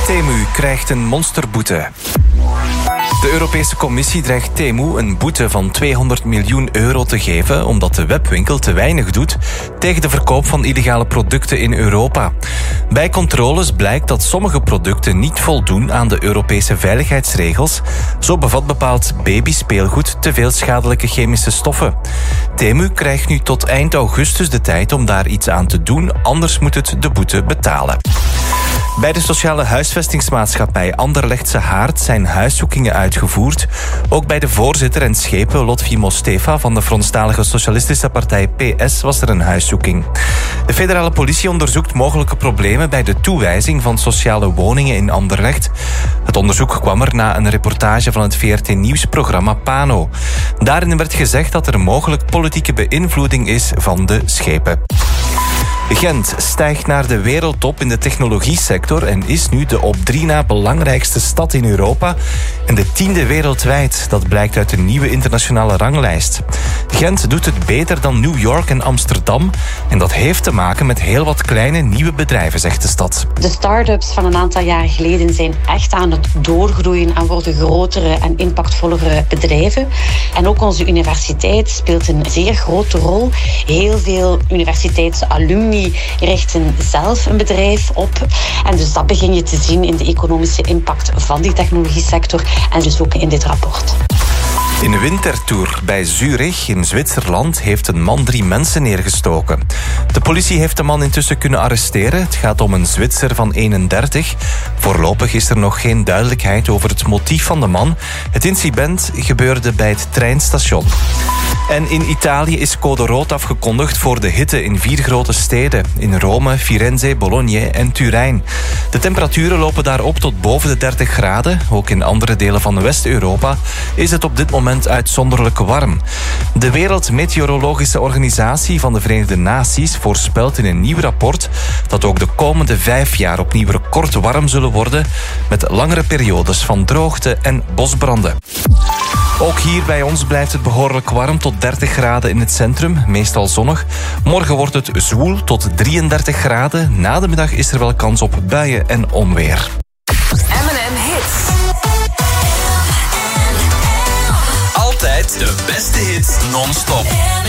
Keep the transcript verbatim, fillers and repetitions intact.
Temu krijgt een monsterboete. De Europese Commissie dreigt Temu een boete van tweehonderd miljoen euro te geven omdat de webwinkel te weinig doet tegen de verkoop van illegale producten in Europa. Bij controles blijkt dat sommige producten niet voldoen aan de Europese veiligheidsregels. Zo bevat bepaald babyspeelgoed te veel schadelijke chemische stoffen. Temu krijgt nu tot eind augustus de tijd om daar iets aan te doen, anders moet het de boete betalen. Bij de sociale huisvestingsmaatschappij Anderlechtse Haard zijn huiszoekingen uitgevoerd. Ook bij de voorzitter en schepen Lotfi Mostefa van de Franstalige Socialistische Partij P S was er een huiszoeking. De federale politie onderzoekt mogelijke problemen bij de toewijzing van sociale woningen in Anderlecht. Het onderzoek kwam er na een reportage van het V R T-nieuwsprogramma Pano. Daarin werd gezegd dat er mogelijk politieke beïnvloeding is van de schepen. Gent stijgt naar de wereldtop in de technologiesector en is nu de op drie na belangrijkste stad in Europa en de tiende wereldwijd. Dat blijkt uit een nieuwe internationale ranglijst. Gent doet het beter dan New York en Amsterdam en dat heeft te maken met heel wat kleine nieuwe bedrijven, zegt de stad. De start-ups van een aantal jaren geleden zijn echt aan het doorgroeien en worden grotere en impactvollere bedrijven. En ook onze universiteit speelt een zeer grote rol. Heel veel universiteitsalumni richten zelf een bedrijf op. En dus dat begin je te zien in de economische impact van die technologiesector en dus ook in dit rapport. In een wintertour bij Zurich in Zwitserland heeft een man drie mensen neergestoken. De politie heeft de man intussen kunnen arresteren. Het gaat om een Zwitser van eenendertig. Voorlopig is er nog geen duidelijkheid over het motief van de man. Het incident gebeurde bij het treinstation. En in Italië is code rood afgekondigd voor de hitte in vier grote steden. In Rome, Firenze, Bologna en Turijn. De temperaturen lopen daar op tot boven de dertig graden. Ook in andere delen van West-Europa is het op dit moment uitzonderlijk warm. De Wereldmeteorologische Organisatie van de Verenigde Naties voorspelt in een nieuw rapport dat ook de komende vijf jaar opnieuw record warm zullen worden met langere periodes van droogte en bosbranden. Ook hier bij ons blijft het behoorlijk warm tot dertig graden in het centrum, meestal zonnig. Morgen wordt het zwoel tot drieëndertig graden. Na de middag is er wel kans op buien en onweer. M en M Hits. Altijd de beste hits non-stop.